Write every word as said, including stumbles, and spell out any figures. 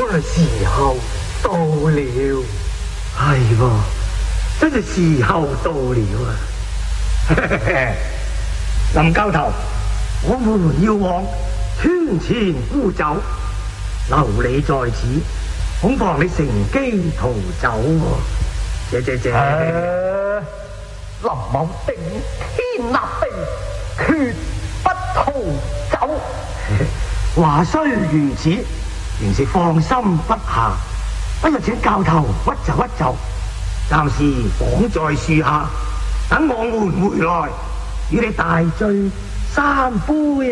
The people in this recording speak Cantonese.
看來時候到了。 係喎，真係時候到了啊！林教頭，我們要往村前沽酒，留你在此，恐防你乘機逃走喎。謝謝謝。 啊、林某頂天立地，決不逃走。 話雖如此，仍是放心不下。不如請教頭屈就屈就，暫時綁在樹下，等我們回來與你大醉三杯。